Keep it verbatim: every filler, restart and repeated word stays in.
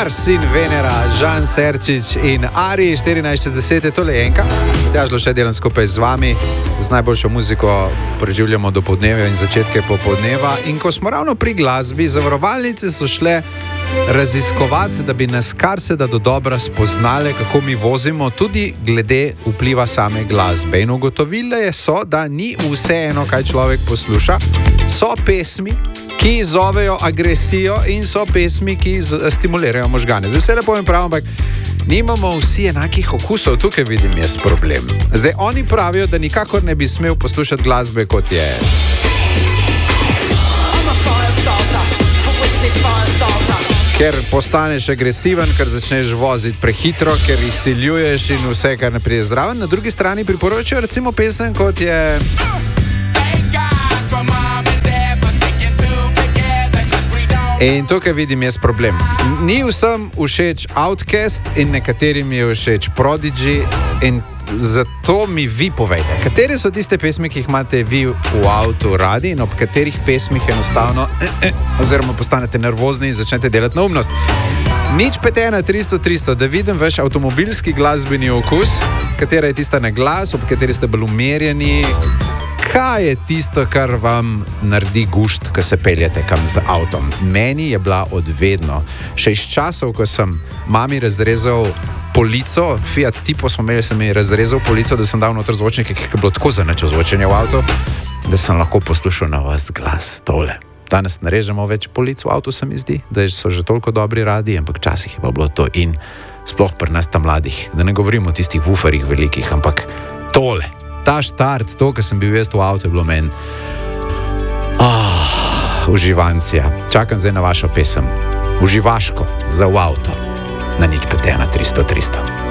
Mars in Venera, Žan Serčič in Ari, štirinajst čez deset je tole enka. Tjažlo še delam skupaj z vami, z najboljšo muziko preživljamo do podneva in začetke popodneva. In ko smo ravno pri glasbi, zavarovalnice so šle raziskovati, da bi nas kar se da do dobra spoznale, kako mi vozimo, tudi glede vpliva same glasbe. In ugotovile so, da ni vseeno, kaj človek posluša. So pesmi, ki zovejo agresijo, in so pesmi, ki stimulirajo možgane. Zdaj vse lepo in prav, ampak nimamo vsi enakih okusov, tukaj vidim jaz problem. Zdaj oni pravijo, da nikakor ne bi smel poslušati glasbe, kot je ker postaneš agresiven, ker začneš voziti prehitro, ker izsiljuješ in vse, kar ne pride zraven. Na drugi strani priporočajo recimo pesem, kot je in tukaj vidim jaz problem. Ni vsem všeč Outkast in nekaterim je všeč Prodigy in zato mi vi povejte, katere so tiste pesmi, ki jih imate vi v avtu radi in ob katerih pesmih enostavno eh, eh, oziroma postanete nervozni in začnete delati neumnost. Nič pet ena tristo tristo, da vidim vaš avtomobilski glasbeni okus, katera je tista na glas, ob kateri ste bolj umerjeni. Kaj je tisto, kar vam naredi gušt, ko se peljete kam z avtom? Meni je bila odvedno. Še iz časov, ko sem mami razrezal polico, Fiat Tipo smo imeli, sem ji razrezal polico, da sem dal noter zvočnike, ki je bilo tako zanačo zvočenje v avtu, da sem lahko poslušal na vas glas tole. Danes ne režemo več polic v avtu, se mi zdi, da so že toliko dobri radi, ampak včasih je pa bilo to in sploh pri nas tam mladih, da ne govorimo o tistih wuferjih velikih, ampak tole. Ta štart, to, ko sem bil jaz v avtu, je bilo meni ah, uživancija. Čakam zdaj na vašo pesem. Uživaško za v avto. Na nič pet ena tristo tristo.